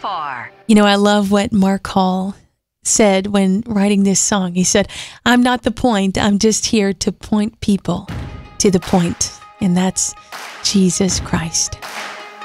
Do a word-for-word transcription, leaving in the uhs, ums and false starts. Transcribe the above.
far. You know, I love what Mark Hall said when writing this song. He said, I'm not the point. I'm just here to point people to the point, and that's Jesus Christ.